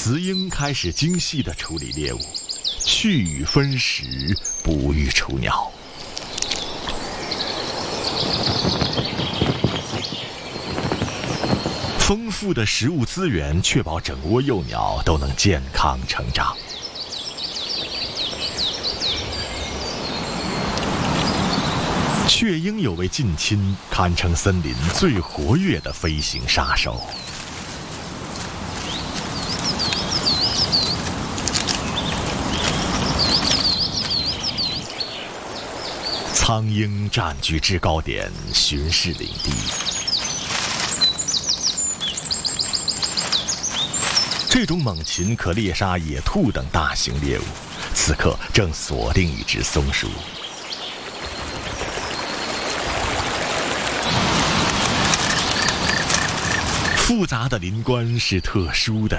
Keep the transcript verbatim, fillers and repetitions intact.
雌鹰开始精细地处理猎物，去羽分食，不育雏鸟。丰富的食物资源确保整窝幼鸟都能健康成长。雀鹰有位近亲，堪称森林最活跃的飞行杀手。苍鹰占据制高点，巡视领地。这种猛禽可猎杀野兔等大型猎物，此刻正锁定一只松鼠。复杂的林冠是特殊的